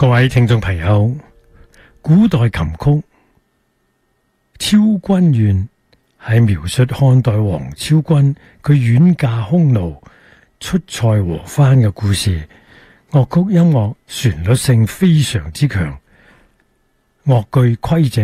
各位聽眾朋友，古代琴曲《昭君怨》係描述漢代王昭君佢遠嫁匈奴出塞和番嘅故事。樂曲音樂旋律性非常之強，樂句規整。